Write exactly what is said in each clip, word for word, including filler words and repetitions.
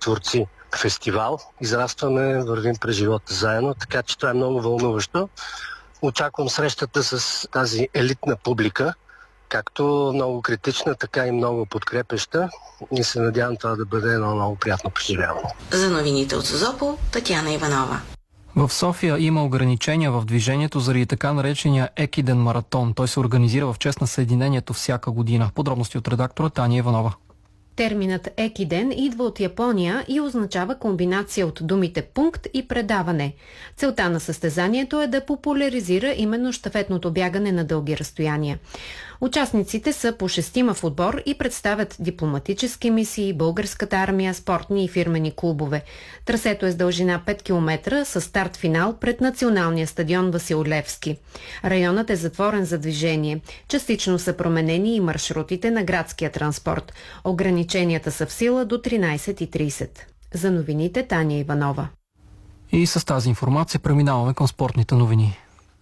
творци фестивал. Израстваме, вървим през живота заедно, така че това е много вълнуващо. Очаквам срещата с тази елитна публика, както много критична, така и много подкрепеща, и се надявам това да бъде едно много приятно преживяване. За новините от Созопол, Татяна Иванова. В София има ограничения в движението заради така наречения Екиден маратон. Той се организира в чест на Съединението всяка година. Подробности от редактора Таня Иванова. Терминът Екиден идва от Япония и означава комбинация от думите пункт и предаване. Целта на състезанието е да популяризира именно щафетното бягане на дълги разстояния. Участниците са по шестима в отбор и представят дипломатически мисии, българската армия, спортни и фирмени клубове. Трасето е с дължина пет километра с старт-финал пред националния стадион Васил Левски. Районът е затворен за движение. Частично са променени и маршрутите на градския транспорт. Ограниченията са в сила до тринайсет и трийсет. За новините Таня Иванова. И с тази информация преминаваме към спортните новини.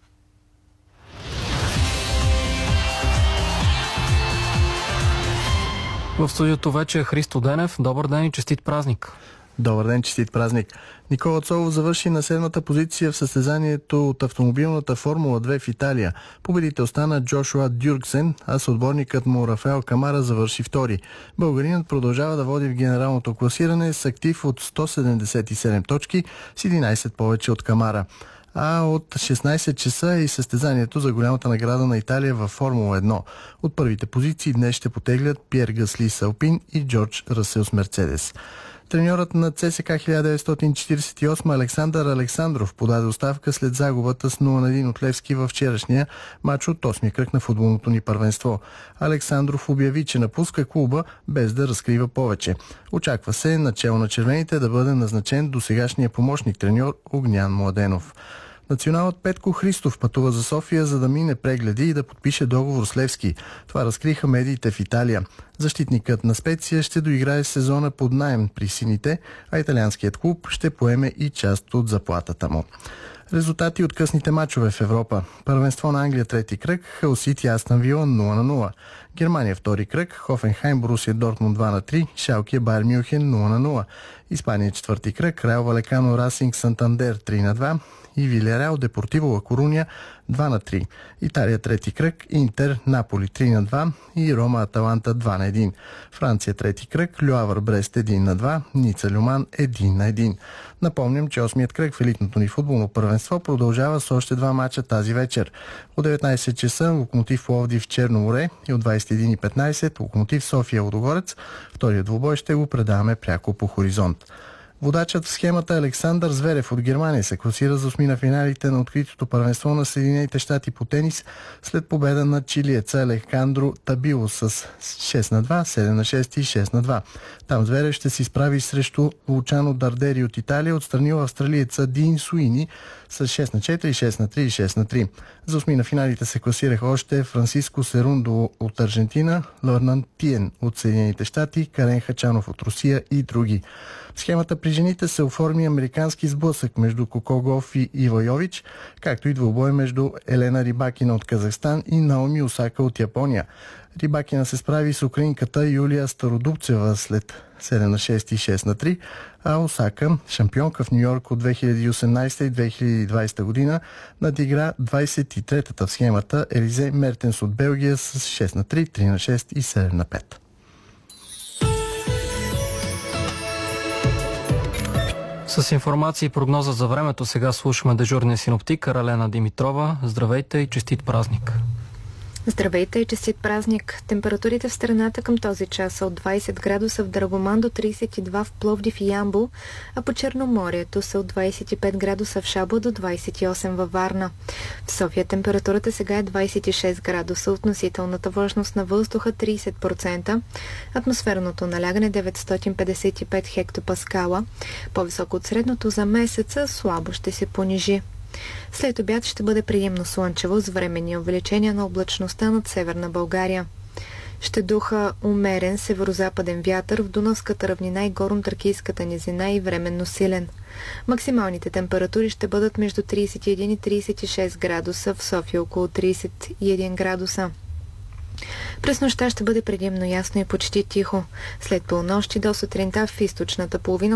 В студиото вече е Христо Денев. Добър ден и честит празник. Добър ден, честит празник. Никола Цолов завърши на седмата позиция в състезанието от автомобилната Формула две в Италия. Победител стана Джошуа Дюрксен, а съотборникът му Рафаел Камара завърши втори. Българинът продължава да води в генералното класиране с актив от сто седемдесет и седем точки, с единайсет повече от Камара. А от шестнайсет часа е и състезанието за голямата награда на Италия във Формула едно. От първите позиции днес ще потеглят Пиер Гасли с Алпин и Джордж Расел с Мерцедес. Треньорът на ЦСКА хиляда деветстотин четирийсет и осма Александър Александров подаде оставка след загубата с нула на един от Левски в вчерашния матч от осмия кръг на футболното ни първенство. Александров обяви, че напуска клуба без да разкрива повече. Очаква се начело на червените да бъде назначен досегашния помощник треньор Огнян Младенов. Националът Петко Христов пътува за София, за да мине прегледи и да подпише договор с Левски. Това разкриха медиите в Италия. Защитникът на Специя ще доиграе сезона под наем при сините, а италианският клуб ще поеме и част от заплатата му. Резултати от късните мачове в Европа. Първенство на Англия трети кръг, Хъл Сити Астън Вила нула на нула. Германия втори кръг, Хофенхайм Борусия Дортмунд два на три, Шалке Байер Мюнхен нула на нула. Испания четвърти кръг, Реал Валекано Расинг Сантандер три на два и Вилиареал Депортиво Ла Коруня два на три. Италия трети кръг, Интер Наполи три на два и Рома Аталанта два на един. Франция трети кръг, Люавър Брест един на два, Ница Люман един на един. Напомням, че осмият кръг в елитното ни футболно първенство продължава с още два мача тази вечер. От деветнайсет часа Локомотив Пловдив Черно море и от двайсет и един и петнайсет Локомотив София Лудогорец. Вторият двубой ще го предаваме пряко по Хоризонт. Водачът в схемата Александър Зверев от Германия се класира за осми на финалите на откритото първенство на Съединените щати по тенис след победа на чилиеца Алехандро Табило с шест на два, седем на шест и шест на два. Там Зверев ще се изправи срещу Лучано Дардери от Италия, отстранил австралиеца Дин Суини с шест на четири, шест на три и шест на три. За осми на финалите се класираха още Франциско Серундо от Аржентина, Лорнан Тиен от Съединените щати, Карен Хачанов от Русия и други. В схемата при жените се оформи американски сблъсък между Коко Гауф и Ива Йович, както и двубой между Елена Рибакина от Казахстан и Наоми Осака от Япония. Рибакина се справи с украинката Юлия Стародубцева след седем на шест и шест на три, а Осака, шампионка в Ню Йорк от две хиляди и осемнайсета и две хиляди и двайсета година, надигра двайсет и третата в схемата Елизе Мертенс от Белгия с шест на три, три на шест и седем на пет. С информация и прогноза за времето сега слушаме дежурния синоптик Ралена Димитрова. Здравейте и честит празник! Здравейте и честит празник! Температурите в страната към този час са от двайсет градуса в Драгоман до трийсет и два в Пловдив и Ямбол, а по Черноморието са от двайсет и пет градуса в Шабла до двайсет и осем във Варна. В София температурата сега е двайсет и шест градуса, относителната влажност на въздуха трийсет процента, атмосферното налягане деветстотин петдесет и пет хектопаскала, по-високо от средното за месеца, слабо ще се понижи. След обяд ще бъде предимно слънчево с временни увеличения на облачността над северна България. Ще духа умерен северо-западен вятър в Дунавската равнина и горно-тракийската низина и временно силен. Максималните температури ще бъдат между трийсет и един и трийсет и шест градуса, в София около трийсет и един градуса. През нощта ще бъде предимно ясно и почти тихо. След полунощ до сутринта в източната половина